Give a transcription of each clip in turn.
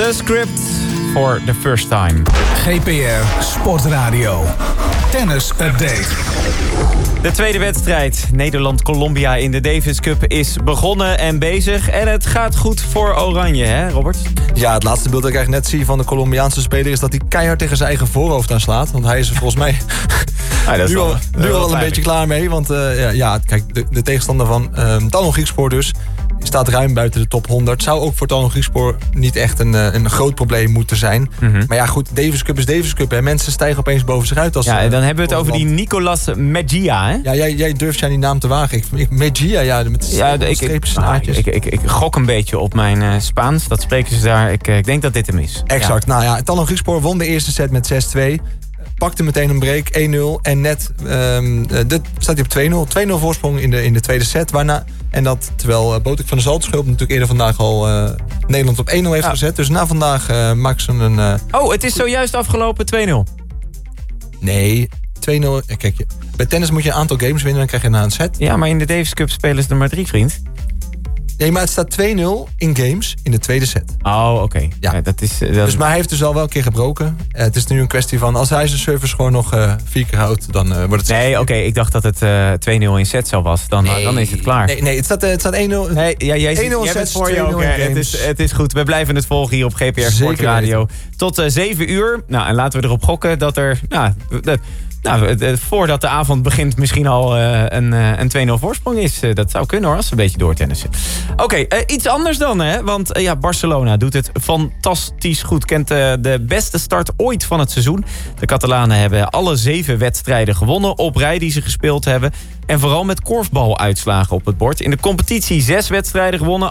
The Script for the first time. GPR Sportradio. Tennis Update. De tweede wedstrijd, Nederland-Colombia in de Davis Cup, is begonnen en bezig. En het gaat goed voor Oranje, hè Robert? Ja, het laatste beeld dat ik eigenlijk net zie van de Colombiaanse speler is dat hij keihard tegen zijn eigen voorhoofd aanslaat. Want hij is er volgens mij nu al een beetje klaar mee. Want kijk, de tegenstander van Talon Griekspoor dus staat ruim buiten de top 100. Zou ook voor Talon Griekspoor niet echt een groot probleem moeten zijn. Mm-hmm. Maar ja goed, Davis Cup is Davis Cup. Hè. Mensen stijgen opeens boven zich uit. En dan hebben we het over die Nicolas Mejia, hè? Ja, jij durft die naam te wagen. Mejia, ik gok een beetje op mijn Spaans. Dat spreken ze daar. Ik denk dat dit hem is. Exact. Ja. Nou ja, Talon Griekspoor won de eerste set met 6-2. Pakte meteen een break, 1-0. En net staat hij op 2-0. 2-0 voorsprong in de tweede set. Terwijl Botik van der Zaltschulp natuurlijk eerder vandaag al Nederland op 1-0 heeft gezet. Dus na vandaag maakt ze een... het is zojuist afgelopen 2-0. Nee, 2-0. Kijk, bij tennis moet je een aantal games winnen, dan krijg je na een set. Ja, maar in de Davis Cup spelen ze er maar 3, vriend. Nee, maar het staat 2-0 in games in de tweede set. Oh, oké. Ja. Dat is, Dus, maar hij heeft dus al wel een keer gebroken. Het is nu een kwestie van, als hij zijn service gewoon nog 4 keer houdt, dan wordt het... Nee, oké, ik dacht dat het 2-0 in set zo was. Dan is het klaar. Nee, het staat 1-0. Nee, jij hebt het voor je ook. Het is goed. We blijven het volgen hier op GPR Sportradio. Tot 7 uur. Nou, en laten we erop gokken dat er... voordat de avond begint misschien al een 2-0 voorsprong is. Dat zou kunnen hoor, als ze een beetje doortennissen. Oké, iets anders dan, hè. Want Barcelona doet het fantastisch goed. Kent de beste start ooit van het seizoen. De Catalanen hebben alle 7 wedstrijden gewonnen op rij die ze gespeeld hebben. En vooral met korfbaluitslagen op het bord. In de competitie 6 wedstrijden gewonnen.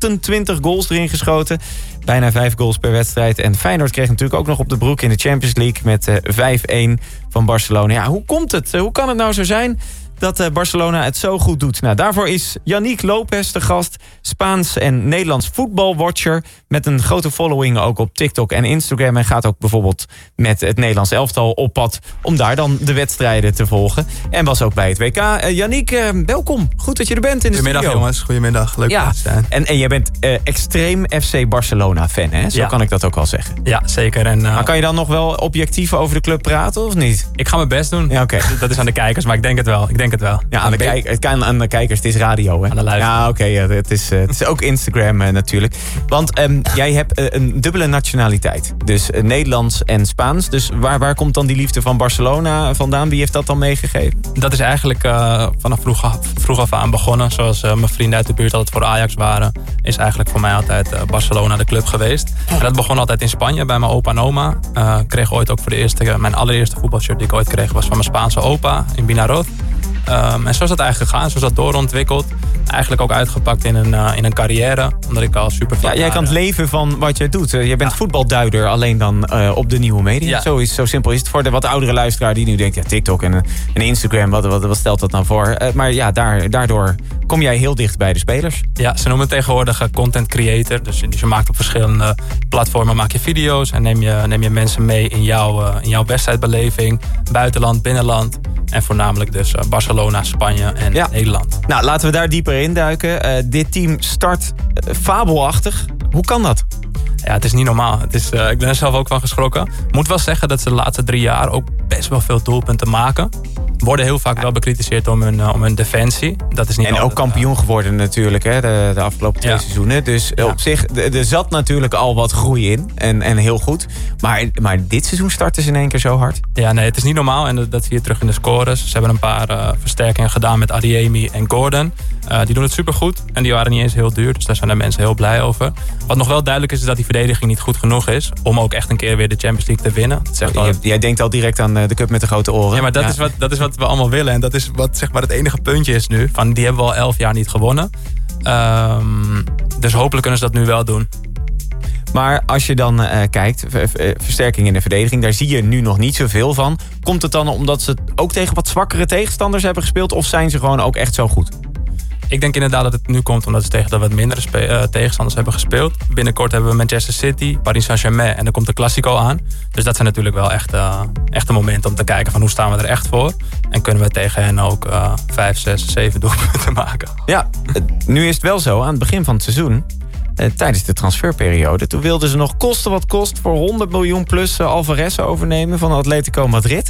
28 goals erin geschoten. Bijna 5 goals per wedstrijd. En Feyenoord kreeg natuurlijk ook nog op de broek in de Champions League met 5-1 van Barcelona. Ja, hoe komt het? Hoe kan het nou zo zijn dat Barcelona het zo goed doet? Nou, daarvoor is Yannick Lopez de gast. Spaans en Nederlands voetbalwatcher. Met een grote following ook op TikTok en Instagram. En gaat ook bijvoorbeeld met het Nederlands elftal op pad om daar dan de wedstrijden te volgen. En was ook bij het WK. Yannick, welkom. Goed dat je er bent in de studio. Goedemiddag jongens, goedemiddag. Leuk om te zijn. En jij bent extreem FC Barcelona fan, hè? Zo kan ik dat ook wel zeggen. Ja, zeker. Maar kan je dan nog wel objectief over de club praten of niet? Ik ga mijn best doen. Ja, oké. Dat is aan de kijkers, maar ik denk het wel. Ja, het kan aan de kijkers, het is radio, hè? Aan de luisteraars. Ja, oké. Het is ook Instagram natuurlijk. Want jij hebt een dubbele nationaliteit. Dus Nederlands en Spaans. Dus waar komt dan die liefde van Barcelona vandaan? Wie heeft dat dan meegegeven? Dat is eigenlijk vanaf vroeg af aan begonnen. Zoals mijn vrienden uit de buurt altijd voor Ajax waren. Is eigenlijk voor mij altijd Barcelona de club geweest. En dat begon altijd in Spanje bij mijn opa en oma. Ik kreeg ooit ook mijn allereerste voetbalshirt die ik ooit kreeg was van mijn Spaanse opa in Binaroz. En zo is dat eigenlijk gegaan, zo is dat doorontwikkeld. Eigenlijk ook uitgepakt in een carrière, omdat ik al super veel... Ja, jij kan het leven van wat jij doet. Je bent voetbalduider, alleen dan op de nieuwe media. Ja. Zo simpel is het voor de wat oudere luisteraar die nu denkt... TikTok en Instagram, wat stelt dat nou voor? Maar ja, daardoor kom jij heel dicht bij de spelers. Ja, ze noemen het tegenwoordig content creator. Dus je maakt op verschillende platformen maak je video's... en neem je mensen mee in jouw wedstrijdbeleving. Buitenland, binnenland. En voornamelijk dus Barcelona, Spanje en Nederland. Nou, laten we daar dieper induiken. Dit team start fabelachtig. Hoe kan dat? Ja, het is niet normaal. Ik ben er zelf ook van geschrokken. Moet wel zeggen dat ze de laatste 3 jaar ook best wel veel doelpunten maken. Worden heel vaak wel bekritiseerd om hun defensie. Dat is niet en ook kampioen geworden natuurlijk, hè, de afgelopen 2 seizoenen. Dus op zich, er zat natuurlijk al wat groei in. En heel goed. Maar dit seizoen starten ze in één keer zo hard. Ja, nee, het is niet normaal. En dat zie je terug in de scores. Ze hebben een paar versterkingen gedaan met Adeyemi en Gordon. Die doen het supergoed. En die waren niet eens heel duur. Dus daar zijn de mensen heel blij over. Wat nog wel duidelijk is dat die verdediging niet goed genoeg is. Om ook echt een keer weer de Champions League te winnen. Jij denkt al direct aan de cup met de grote oren. Ja, maar dat is wat we allemaal willen. En dat is wat zeg maar het enige puntje is nu. Die hebben we al 11 jaar niet gewonnen. Dus hopelijk kunnen ze dat nu wel doen. Maar als je dan kijkt, versterking in de verdediging... daar zie je nu nog niet zoveel van. Komt het dan omdat ze ook tegen wat zwakkere tegenstanders hebben gespeeld... of zijn ze gewoon ook echt zo goed? Ik denk inderdaad dat het nu komt omdat ze tegen de wat mindere tegenstanders hebben gespeeld. Binnenkort hebben we Manchester City, Paris Saint-Germain en dan komt de Classico aan. Dus dat zijn natuurlijk wel echt een moment om te kijken van hoe staan we er echt voor. En kunnen we tegen hen ook 5, 6, 7 doelpunten maken. Ja, nu is het wel zo, aan het begin van het seizoen... tijdens de transferperiode. Toen wilden ze nog koste wat kost voor 100 miljoen plus Alvarez overnemen van Atletico Madrid.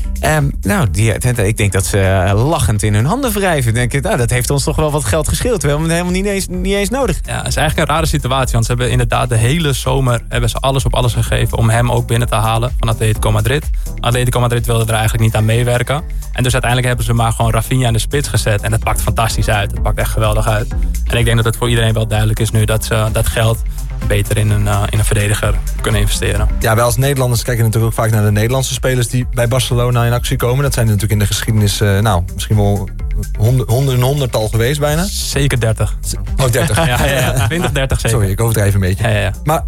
Ik denk dat ze lachend in hun handen wrijven. Denk ik, dat heeft ons toch wel wat geld gescheeld. We hebben het helemaal niet eens nodig. Ja, het is eigenlijk een rare situatie. Want ze hebben inderdaad de hele zomer alles op alles gegeven om hem ook binnen te halen van Atletico Madrid. Atletico Madrid wilde er eigenlijk niet aan meewerken. En dus uiteindelijk hebben ze maar gewoon Rafinha in de spits gezet. En dat pakt fantastisch uit. Het pakt echt geweldig uit. En ik denk dat het voor iedereen wel duidelijk is nu dat ze dat geld beter in een verdediger kunnen investeren. Ja, wij als Nederlanders kijken natuurlijk ook vaak naar de Nederlandse spelers die bij Barcelona in actie komen. Dat zijn natuurlijk in de geschiedenis misschien wel honderdtal geweest bijna. Zeker 30. Oh, 30. ja. 20, 30 zeker. Sorry, ik overdrijf een beetje. Ja. Maar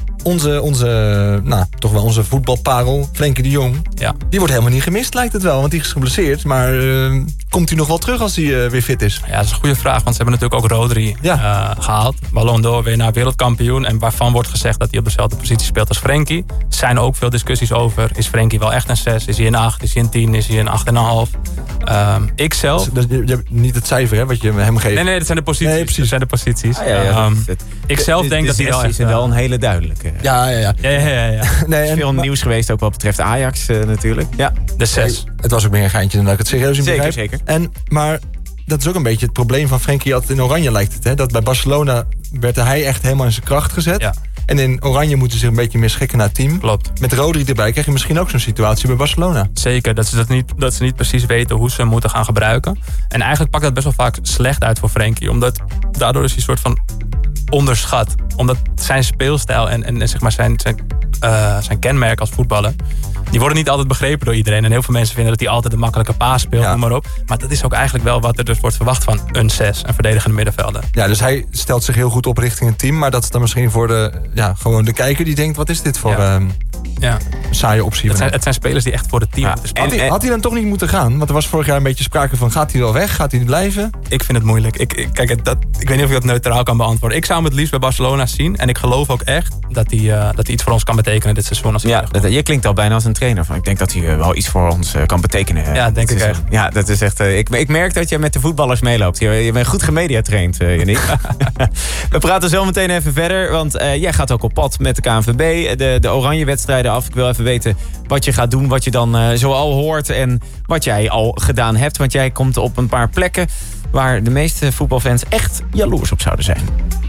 onze voetbalparel, Frenkie de Jong, die wordt helemaal niet gemist, lijkt het wel. Want die is geblesseerd, maar komt hij nog wel terug als hij weer fit is? Ja, dat is een goede vraag, want ze hebben natuurlijk ook Rodri gehaald. Ballon d'Or weer naar wereldkampioen. En waarvan wordt gezegd dat hij op dezelfde positie speelt als Frenkie. Er zijn ook veel discussies over. Is Frenkie wel echt een 6? Is hij een 8? Is hij een 10? Is hij een 8,5? Ik zelf... Dus je hebt niet het cijfer, hè, wat je hem geeft? Nee, dat zijn de posities. Nee, precies. Dat zijn de posities. Ik zelf denk dat hij is wel een hele duidelijke. Ja. Er is veel nieuws geweest, ook wat betreft Ajax natuurlijk. Ja. De 6. Het was ook meer een geintje dan dat ik het serieus in begrijp. Zeker. Maar dat is ook een beetje het probleem van Frenkie altijd in Oranje, lijkt het. Hè? Dat bij Barcelona werd hij echt helemaal in zijn kracht gezet. Ja. En in Oranje moeten ze zich een beetje meer schikken naar het team. Klopt. Met Rodri erbij krijg je misschien ook zo'n situatie bij Barcelona. Zeker, dat ze niet precies weten hoe ze hem moeten gaan gebruiken. En eigenlijk pakt dat best wel vaak slecht uit voor Frenkie. Omdat daardoor is hij een soort van onderschat. Omdat zijn speelstijl en zeg maar zijn kenmerk als voetballer, die worden niet altijd begrepen door iedereen. En heel veel mensen vinden dat hij altijd de makkelijke paas speelt, noem maar op. Maar dat is ook eigenlijk wel wat er dus wordt verwacht van een 6, een verdedigende middenvelder. Ja, dus hij stelt zich heel goed op richting het team. Maar dat is dan misschien voor gewoon de kijker die denkt, wat is dit voor saaie optie? Het zijn spelers die echt voor het team moeten spelen. Had hij dan toch niet moeten gaan? Want er was vorig jaar een beetje sprake van, gaat hij wel weg? Gaat hij blijven? Ik vind het moeilijk. Ik weet niet of ik dat neutraal kan beantwoorden. Ik zou hem het liefst bij Barcelona zien. En ik geloof ook echt dat hij iets voor ons kan betekenen dit seizoen. Als je klinkt al bijna als een trainer. Van. Ik denk dat hij wel iets voor ons kan betekenen. Ja, denk ik echt. Ja, dat is echt. Ik merk dat je met de voetballers meeloopt. Je bent goed gemediatraind, Yannick. We praten zo meteen even verder. Want jij gaat ook op pad met de KNVB. De oranje wedstrijden af. Ik wil even weten wat je gaat doen. Wat je dan zo al hoort. En wat jij al gedaan hebt. Want jij komt op een paar plekken waar de meeste voetbalfans echt jaloers op zouden zijn.